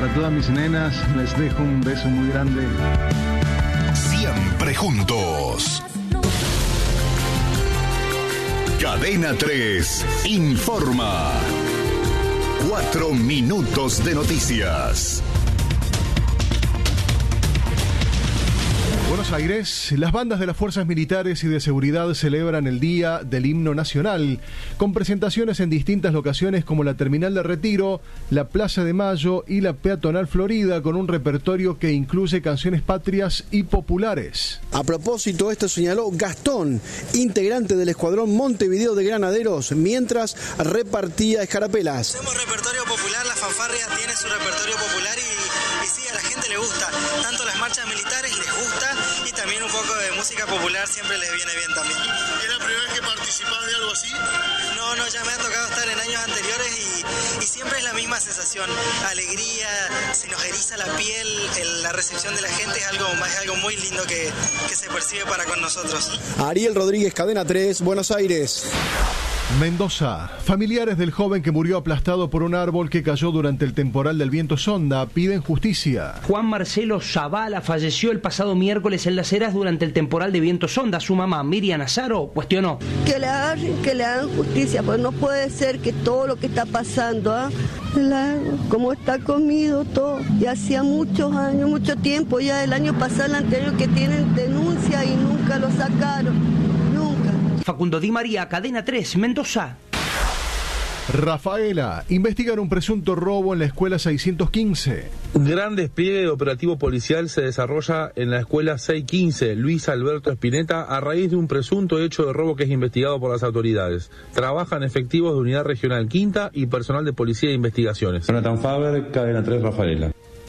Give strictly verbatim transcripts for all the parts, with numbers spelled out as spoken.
Para todas mis nenas les dejo un beso muy grande. Siempre juntos. Cadena tres informa. Cuatro minutos de noticias. Buenos Aires, las bandas de las fuerzas militares y de seguridad celebran el Día del Himno Nacional, con presentaciones en distintas locaciones como la Terminal de Retiro, la Plaza de Mayo y la Peatonal Florida, con un repertorio que incluye canciones patrias y populares. A propósito, esto señaló Gastón, integrante del Escuadrón Montevideo de Granaderos, mientras repartía escarapelas. Tenemos repertorio popular, la fanfarria tiene su repertorio popular y, y sí, a la gente le gusta, tanto las marchas militares les gusta, y también un poco de música popular siempre les viene bien también. ¿Es la primera vez que participás de algo así? No, no, ya me ha tocado estar en años anteriores y, y siempre es la misma sensación, alegría, se nos eriza la piel, el, la recepción de la gente es algo, es algo muy lindo que, que se percibe para con nosotros. Ariel Rodríguez, Cadena tres, Buenos Aires. Mendoza. Familiares del joven que murió aplastado por un árbol que cayó durante el temporal del viento Sonda piden justicia. Juan Marcelo Zavala falleció el pasado miércoles en Las Heras durante el temporal de viento Sonda. Su mamá, Miriam Azaro, cuestionó. Que le hagan, que le hagan justicia, pues no puede ser que todo lo que está pasando, ¿eh? La, como está comido todo, ya hacía muchos años, mucho tiempo, ya el año pasado, el anterior, que tienen denuncia y nunca lo sacaron. Facundo Di María, Cadena tres, Mendoza. Rafaela, investigan un presunto robo en la escuela seiscientos quince. Un gran despliegue operativo policial se desarrolla en la escuela seiscientos quince Luis Alberto Espineta a raíz de un presunto hecho de robo que es investigado por las autoridades. Trabajan efectivos de Unidad Regional Quinta y personal de Policía de Investigaciones. Jonathan Faber, Cadena tres, Rafaela.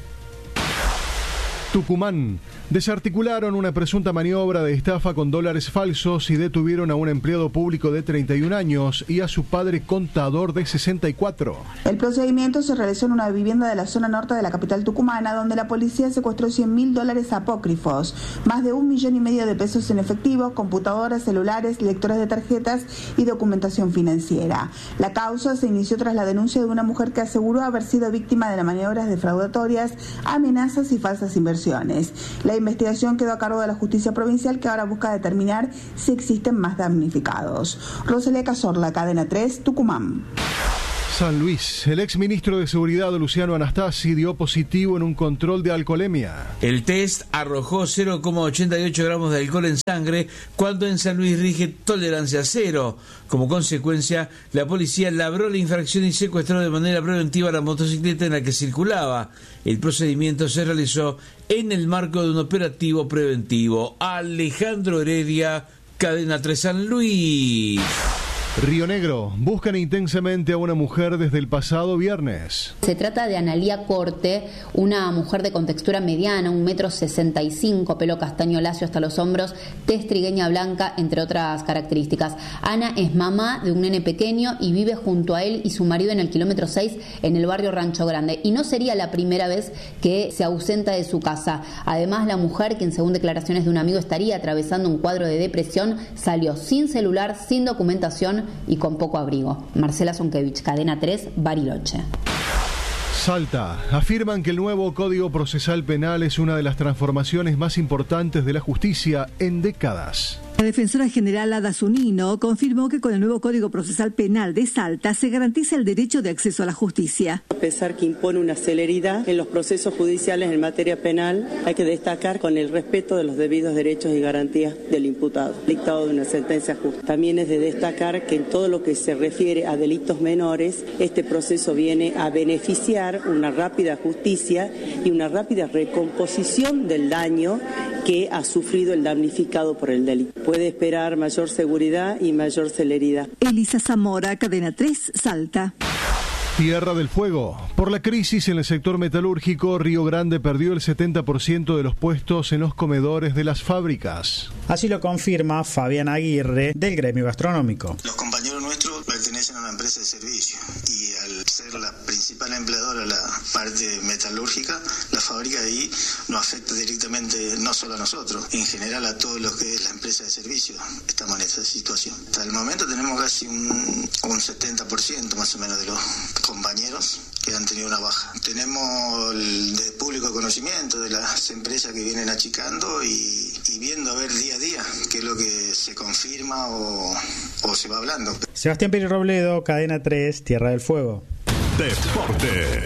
Tucumán. Desarticularon una presunta maniobra de estafa con dólares falsos y detuvieron a un empleado público de treinta y un años y a su padre contador de sesenta y cuatro. El procedimiento se realizó en una vivienda de la zona norte de la capital tucumana, donde la policía secuestró cien mil dólares apócrifos, más de un millón y medio de pesos en efectivo, computadoras, celulares, lectores de tarjetas y documentación financiera. La causa se inició tras la denuncia de una mujer que aseguró haber sido víctima de las maniobras defraudatorias, amenazas y falsas inversiones. La investigación quedó a cargo de la justicia provincial, que ahora busca determinar si existen más damnificados. Rosalía Cazorla, Cadena tres, Tucumán. San Luis. El exministro de Seguridad, Luciano Anastasi, dio positivo en un control de alcoholemia. El test arrojó cero coma ochenta y ocho gramos de alcohol en sangre, cuando en San Luis rige tolerancia cero. Como consecuencia, la policía labró la infracción y secuestró de manera preventiva la motocicleta en la que circulaba. El procedimiento se realizó en el marco de un operativo preventivo. Alejandro Heredia, Cadena tres, San Luis. Río Negro. Buscan intensamente a una mujer desde el pasado viernes. Se trata de Analía Corte, una mujer de contextura mediana, un metro sesenta y cinco, pelo castaño lacio hasta los hombros, tez trigueña blanca, entre otras características. Ana es mamá de un nene pequeño y vive junto a él y su marido en el kilómetro seis, en el barrio Rancho Grande. Y no sería la primera vez que se ausenta de su casa. Además, la mujer, quien según declaraciones de un amigo estaría atravesando un cuadro de depresión, salió sin celular, sin documentación y con poco abrigo. Marcela Zonkevich, Cadena tres, Bariloche. Salta. Afirman que el nuevo Código Procesal Penal es una de las transformaciones más importantes de la justicia en décadas. La defensora general Ada Zunino confirmó que con el nuevo Código Procesal Penal de Salta se garantiza el derecho de acceso a la justicia. A pesar que impone una celeridad en los procesos judiciales en materia penal, hay que destacar con el respeto de los debidos derechos y garantías del imputado, dictado de una sentencia justa. También es de destacar que en todo lo que se refiere a delitos menores, este proceso viene a beneficiar una rápida justicia y una rápida recomposición del daño que ha sufrido el damnificado por el delito. Puede esperar mayor seguridad y mayor celeridad. Elisa Zamora, Cadena tres, Salta. Tierra del Fuego. Por la crisis en el sector metalúrgico, Río Grande perdió el setenta por ciento de los puestos en los comedores de las fábricas. Así lo confirma Fabián Aguirre, del gremio gastronómico. Los compañeros nuestros pertenecen a una empresa de servicio y al ser la principal principal empleadora, la parte metalúrgica, la fábrica de ahí nos afecta directamente no solo a nosotros, en general a todo lo que es la empresa de servicios. Estamos en esta situación. Hasta el momento tenemos casi un, un setenta por ciento más o menos de los compañeros que han tenido una baja. Tenemos el de público conocimiento de las empresas que vienen achicando y, y viendo a ver día a día qué es lo que se confirma o, o se va hablando. Sebastián Pérez Robledo, Cadena tres, Tierra del Fuego. Deportes.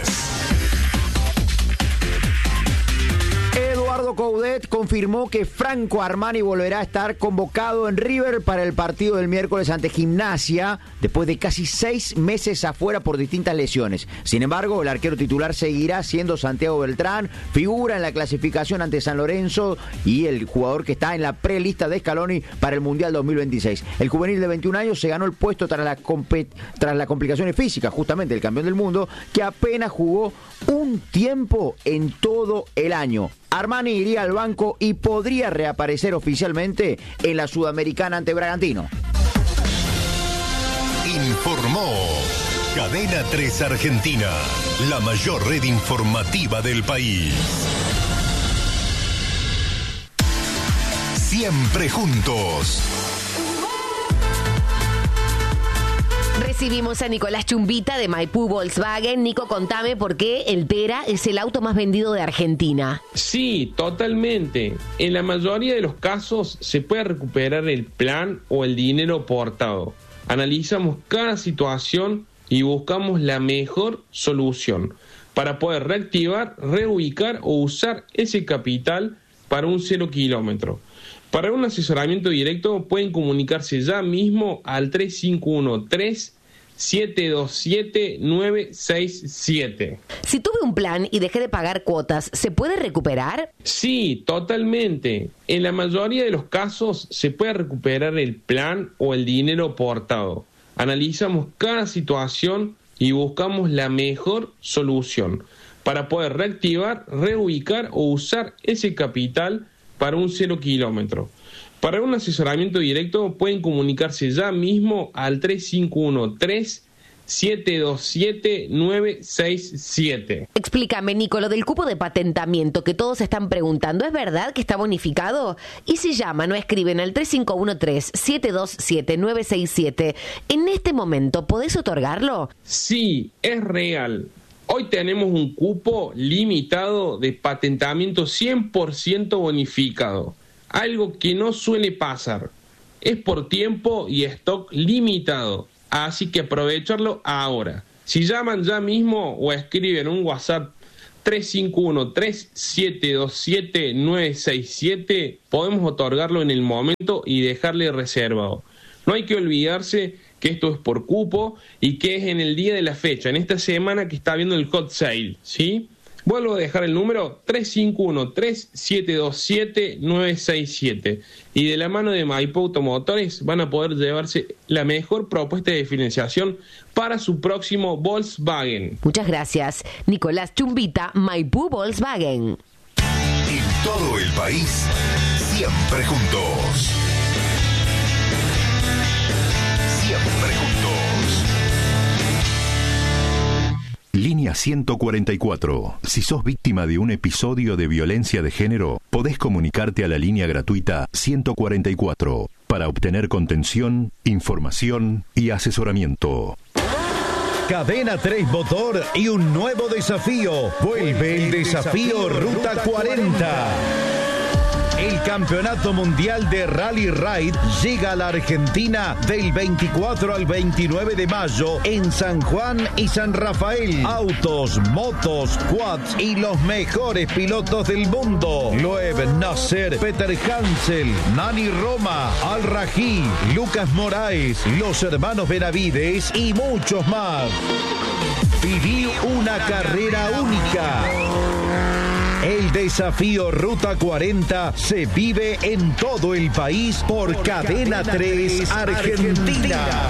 Eduardo Coudet confirmó que Franco Armani volverá a estar convocado en River para el partido del miércoles ante Gimnasia, después de casi seis meses afuera por distintas lesiones. Sin embargo, el arquero titular seguirá siendo Santiago Beltrán, figura en la clasificación ante San Lorenzo y el jugador que está en la prelista de Scaloni para el Mundial dos mil veintiséis. El juvenil de veintiún años se ganó el puesto tras, la compet- tras las complicaciones físicas, justamente el campeón del mundo, que apenas jugó un tiempo en todo el año. Armani iría al banco y podría reaparecer oficialmente en la Sudamericana ante Bragantino. Informó Cadena tres Argentina, la mayor red informativa del país. Siempre juntos. Recibimos a Nicolás Chumbita de Maipú Volkswagen. Nico, contame por qué el Tera es el auto más vendido de Argentina. Sí, totalmente. En la mayoría de los casos se puede recuperar el plan o el dinero aportado. Analizamos cada situación y buscamos la mejor solución para poder reactivar, reubicar o usar ese capital para un cero kilómetro. Para un asesoramiento directo pueden comunicarse ya mismo al tres cinco uno tres, siete dos siete, nueve seis siete. Si tuve un plan y dejé de pagar cuotas, ¿se puede recuperar? Sí, totalmente. En la mayoría de los casos se puede recuperar el plan o el dinero aportado. Analizamos cada situación y buscamos la mejor solución para poder reactivar, reubicar o usar ese capital para un cero kilómetro. Para un asesoramiento directo pueden comunicarse ya mismo al tres cinco uno tres, siete dos siete, nueve seis siete. Explícame, Nico, lo del cupo de patentamiento que todos están preguntando, ¿es verdad que está bonificado? Y si llaman o escriben al tres cinco uno tres, siete dos siete, nueve seis siete, ¿en este momento podés otorgarlo? Sí, es real. Hoy tenemos un cupo limitado de patentamiento cien por ciento bonificado, algo que no suele pasar. Es por tiempo y stock limitado, así que aprovecharlo ahora. Si llaman ya mismo o escriben un WhatsApp tres cinco uno tres, siete dos siete, nueve seis siete, podemos otorgarlo en el momento y dejarle reservado. No hay que olvidarse que esto es por cupo y que es en el día de la fecha, en esta semana que está habiendo el hot sale, ¿sí? Vuelvo a dejar el número tres cinco uno tres, siete dos siete, nueve seis siete. Y de la mano de Maipú Automotores van a poder llevarse la mejor propuesta de financiación para su próximo Volkswagen. Muchas gracias. Nicolás Chumbita, Maipú Volkswagen. En todo el país, siempre juntos. Siempre juntos. Línea ciento cuarenta y cuatro. Si sos víctima de un episodio de violencia de género, podés comunicarte a la línea gratuita ciento cuarenta y cuatro para obtener contención, información y asesoramiento. Cadena tres Motor y un nuevo desafío. Vuelve el desafío Ruta cuarenta. El Campeonato Mundial de Rally Ride llega a la Argentina del veinticuatro al veintinueve de mayo en San Juan y San Rafael. Autos, motos, quads y los mejores pilotos del mundo. Loeb Nasser, Peter Hansel, Nani Roma, Al Rají, Lucas Moraes, los hermanos Benavides y muchos más. Viví una carrera única. El desafío Ruta cuarenta se vive en todo el país por Cadena tres Argentina.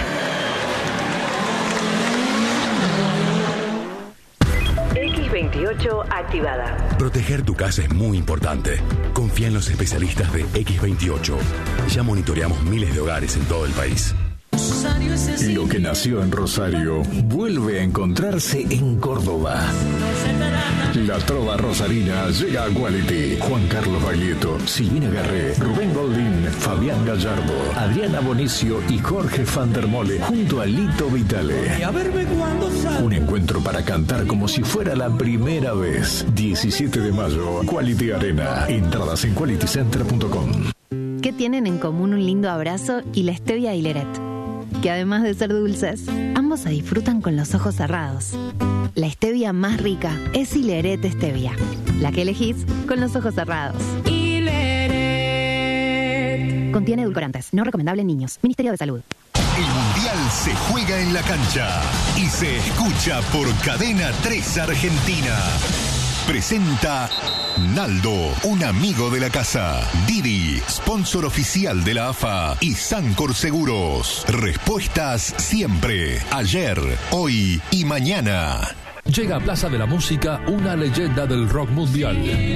X veintiocho activada. Proteger tu casa es muy importante. Confía en los especialistas de X veintiocho. Ya monitoreamos miles de hogares en todo el país. Lo que nació en Rosario vuelve a encontrarse en Córdoba. La trova rosarina llega a Quality. Juan Carlos Baglietto, Silvina Garré, Rubén Goldín, Fabián Gallardo, Adriana Bonicio y Jorge Van der Mole junto a Lito Vitale. Un encuentro para cantar como si fuera la primera vez. diecisiete de mayo, Quality Arena. Entradas en quality center punto com. ¿Qué tienen en común un lindo abrazo y la stevia Hileret? Que además de ser dulces, ambos se disfrutan con los ojos cerrados. La stevia más rica es Hileret Stevia, la que elegís con los ojos cerrados. Hileret. Contiene edulcorantes, no recomendable en niños. Ministerio de Salud. El Mundial se juega en la cancha y se escucha por Cadena tres Argentina. Presenta Naldo, un amigo de la casa. Didi, sponsor oficial de la A F A. Y Sancor Seguros. Respuestas siempre. Ayer, hoy y mañana. Llega a Plaza de la Música una leyenda del rock mundial.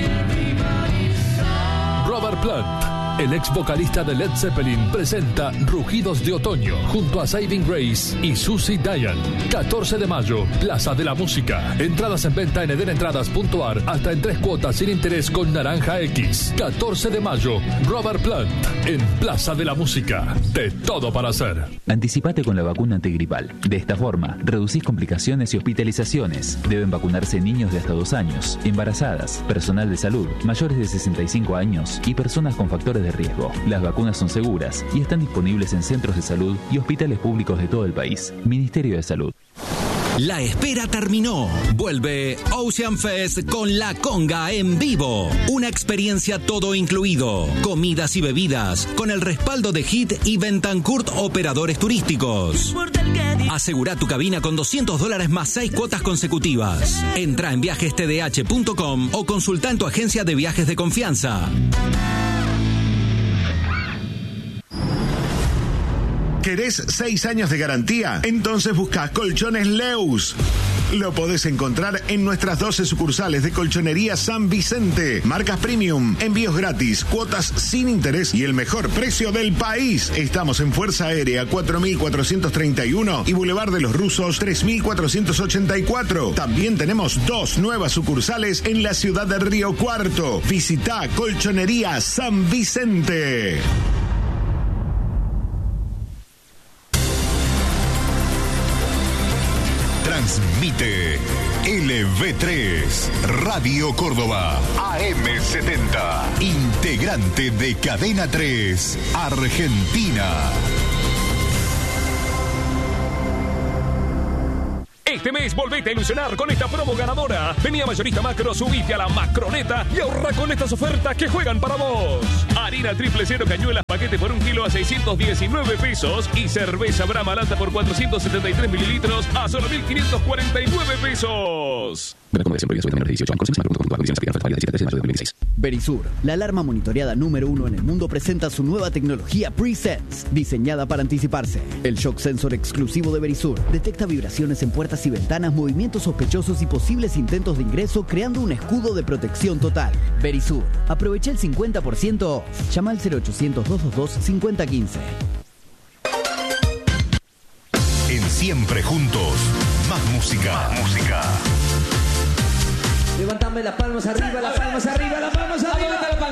Robert Plant, el ex vocalista de Led Zeppelin, presenta Rugidos de Otoño junto a Saving Grace y Susie Diane. catorce de mayo, Plaza de la Música. Entradas en venta en edenentradas punto a r hasta en tres cuotas sin interés con Naranja X. catorce de mayo, Robert Plant en Plaza de la Música. De todo para hacer. Anticipate con la vacuna antigripal. De esta forma, reducís complicaciones y hospitalizaciones. Deben vacunarse niños de hasta dos años, embarazadas, personal de salud, mayores de sesenta y cinco años y personas con factores de riesgo. Las vacunas son seguras y están disponibles en centros de salud y hospitales públicos de todo el país. Ministerio de Salud. La espera terminó. Vuelve Ocean Fest con La Conga en vivo. Una experiencia todo incluido. Comidas y bebidas con el respaldo de Hit y Bentancourt Operadores Turísticos. Asegura tu cabina con doscientos dólares más seis cuotas consecutivas. Entra en viajes t d h punto com o consulta en tu agencia de viajes de confianza. ¿Querés seis años de garantía? Entonces busca Colchones Leus. Lo podés encontrar en nuestras doce sucursales de Colchonería San Vicente. Marcas premium, envíos gratis, cuotas sin interés y el mejor precio del país. Estamos en Fuerza Aérea cuatro mil cuatrocientos treinta y uno y Boulevard de los Rusos tres mil cuatrocientos ochenta y cuatro. También tenemos dos nuevas sucursales en la ciudad de Río Cuarto. Visita Colchonería San Vicente. Transmite L V tres, Radio Córdoba, A M setenta, integrante de Cadena tres, Argentina. Este mes volvete a ilusionar con esta promo ganadora. Vení a Mayorista Macro, subite a la Macroneta y ahorra con estas ofertas que juegan para vos. Harina triple cero cañuelas paquete por un kilo a seiscientos diecinueve pesos y cerveza Brahma lata por cuatrocientos setenta y tres mililitros a solo mil quinientos cuarenta y nueve pesos. Verisur, la alarma monitoreada número uno en el mundo, presenta su nueva tecnología Pre-Sense, diseñada para anticiparse. El shock sensor exclusivo de Verisur detecta vibraciones en puertas y ventanas, movimientos sospechosos y posibles intentos de ingreso, creando un escudo de protección total. Verisur, aprovecha el cincuenta por ciento off. Llama al cero ochocientos, doscientos veintidós, cincuenta quince. En Siempre Juntos, más música. Más música. Levantame las palmas arriba, las palmas arriba, las palmas arriba.